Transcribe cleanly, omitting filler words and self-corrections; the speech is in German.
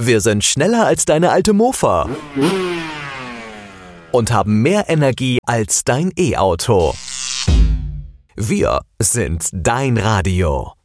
Wir sind schneller als deine alte Mofa und haben mehr Energie als dein E-Auto. Wir sind dein Radio.